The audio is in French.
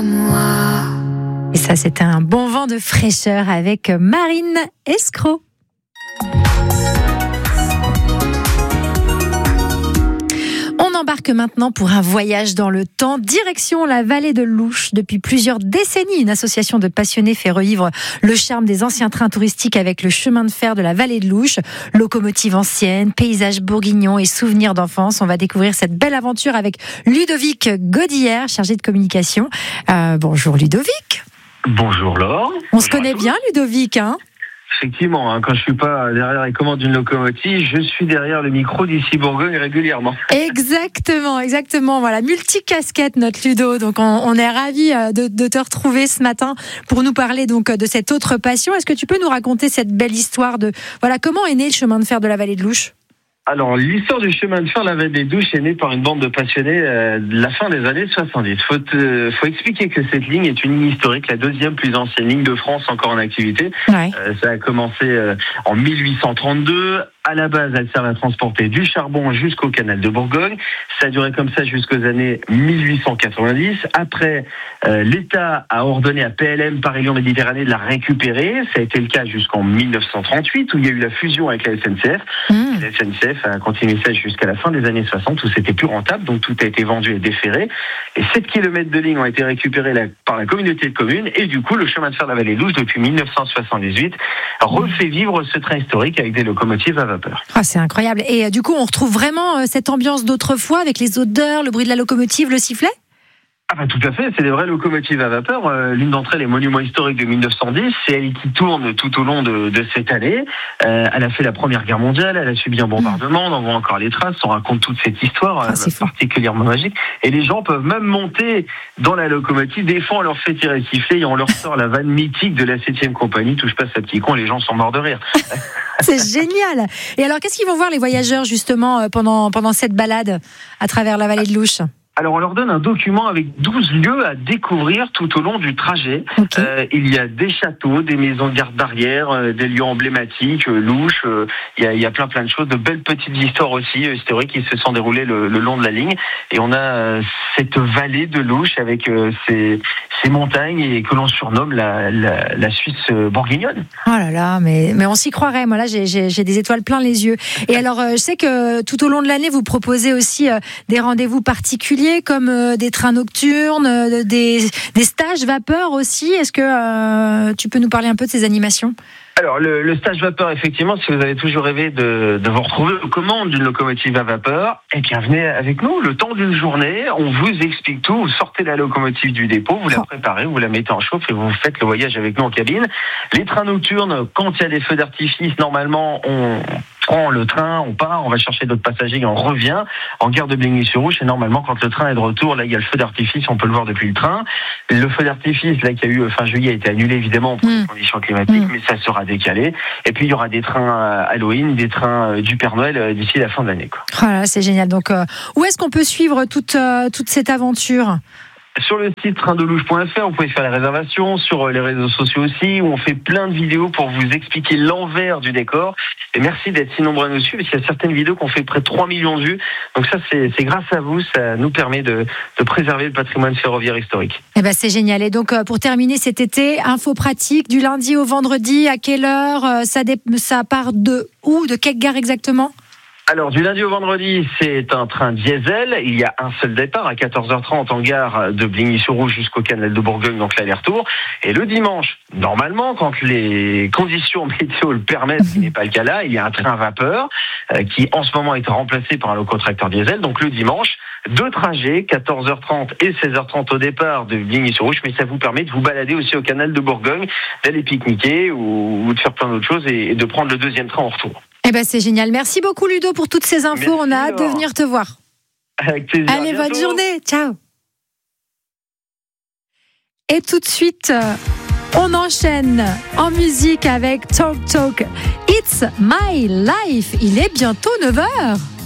Et ça, c'était un bon vent de fraîcheur avec Marine Escroc. On embarque maintenant pour un voyage dans le temps, direction la vallée de l'Ouche. Depuis plusieurs décennies, une association de passionnés fait revivre le charme des anciens trains touristiques avec le chemin de fer de la vallée de l'Ouche. Locomotives anciennes, paysages bourguignons et souvenirs d'enfance. On va découvrir cette belle aventure avec Ludovic Godillère, chargé de communication. Bonjour Ludovic. Bonjour Laure. On se connaît bien Ludovic, hein ? Effectivement, quand je suis pas derrière les commandes d'une locomotive, je suis derrière le micro d'ici Bourgogne régulièrement. Exactement. Voilà, multicasquette notre Ludo. Donc on est ravis de te retrouver ce matin pour nous parler donc de cette autre passion. Est-ce que tu peux nous raconter cette belle histoire de comment est né le chemin de fer de la vallée de l'Ouche ? Alors, l'histoire du chemin de fer, la vallée de l'Ouche, est née par une bande de passionnés de la fin des années 70. Faut expliquer que cette ligne est une ligne historique, la deuxième plus ancienne ligne de France encore en activité. Ouais. Ça a commencé en 1832. À la base, elle sert à transporter du charbon jusqu'au canal de Bourgogne. Ça a duré comme ça jusqu'aux années 1890. Après, l'État a ordonné à PLM Paris-Lyon-Méditerranée de la récupérer. Ça a été le cas jusqu'en 1938 où il y a eu la fusion avec la SNCF. La SNCF a continué ça jusqu'à la fin des années 60 où c'était plus rentable. Donc tout a été vendu et déféré. Et 7 kilomètres de ligne ont été récupérés par la communauté de communes. Et du coup, le chemin de fer de la vallée de l'Ouche, depuis 1978, refait vivre ce train historique avec des locomotives à vapeur. Ah, c'est incroyable. Et du coup, on retrouve vraiment cette ambiance d'autrefois avec les odeurs, le bruit de la locomotive, le sifflet ? Tout à fait, c'est des vraies locomotives à vapeur. L'une d'entre elles est monument historique de 1910. C'est elle qui tourne tout au long de cette année. Elle a fait la Première Guerre mondiale, elle a subi un bombardement, on en voit encore les traces, on raconte toute cette histoire particulièrement magique. Et les gens peuvent même monter dans la locomotive. Des fois, on leur fait tirer le sifflet et on leur sort la vanne mythique de la 7e compagnie. Touche pas sa petit con, les gens sont morts de rire. C'est génial. Et alors, qu'est-ce qu'ils vont voir les voyageurs justement pendant cette balade à travers la vallée de l'Ouche ? Alors, on leur donne un document avec 12 lieux à découvrir tout au long du trajet. Okay. Il y a des châteaux, des maisons de garde d'arrière, des lieux emblématiques, l'Ouche. Il y a plein de choses, de belles petites histoires aussi historiques qui se sont déroulées le long de la ligne. Et on a cette vallée de l'Ouche avec ces montagnes et que l'on surnomme la Suisse bourguignonne. Oh là là, mais on s'y croirait. Moi là, j'ai des étoiles plein les yeux. Et alors, je sais que tout au long de l'année, vous proposez aussi des rendez-vous particuliers comme des trains nocturnes, des stages vapeur aussi. Est-ce que tu peux nous parler un peu de ces animations ? Alors, le stage vapeur, effectivement, si vous avez toujours rêvé de vous retrouver aux commandes d'une locomotive à vapeur, eh bien, venez avec nous. Le temps d'une journée, on vous explique tout. Vous sortez la locomotive du dépôt, vous la préparez, vous la mettez en chauffe et vous faites le voyage avec nous en cabine. Les trains nocturnes, quand il y a des feux d'artifice, normalement, on prend le train, on part, on va chercher d'autres passagers et on revient en gare de Bligny-sur-Ouche. Et normalement, quand le train est de retour, là, il y a le feu d'artifice, on peut le voir depuis le train. Le feu d'artifice, là, qu'il y a eu fin juillet, a été annulé, évidemment, pour les conditions climatiques, mais ça sera décalé. Et puis, il y aura des trains Halloween, des trains du Père Noël d'ici la fin de l'année, quoi. Oh là, c'est génial. Donc, où est-ce qu'on peut suivre toute cette aventure ? Sur le site traindelouche.fr, vous pouvez faire les réservations, sur les réseaux sociaux aussi, où on fait plein de vidéos pour vous expliquer l'envers du décor. Et merci d'être si nombreux à nous suivre, parce qu'il y a certaines vidéos qui ont fait près de 3 millions de vues. Donc ça, c'est grâce à vous, ça nous permet de préserver le patrimoine ferroviaire historique. Eh ben, c'est génial. Et donc, pour terminer cet été, info pratique, du lundi au vendredi, à quelle heure ? Ça part de où ? De quelle gare exactement ? Alors, du lundi au vendredi, c'est un train diesel. Il y a un seul départ à 14h30 en gare de Bligny-sur-Ouche jusqu'au canal de Bourgogne, donc l'aller-retour. Et le dimanche, normalement, quand les conditions météo le permettent, ce qui n'est pas le cas là, il y a un train à vapeur qui, en ce moment, est remplacé par un locotracteur diesel. Donc, le dimanche, 2 trajets, 14h30 et 16h30 au départ de Bligny-sur-Ouche, mais ça vous permet de vous balader aussi au canal de Bourgogne, d'aller pique-niquer ou de faire plein d'autres choses et de prendre le 2e train en retour. Eh ben, c'est génial. Merci beaucoup Ludo pour toutes ces infos. Merci, on a hâte de venir te voir. Avec plaisir. Allez, bonne journée. Ciao. Et tout de suite, on enchaîne en musique avec Talk Talk. It's My Life. Il est bientôt 9h.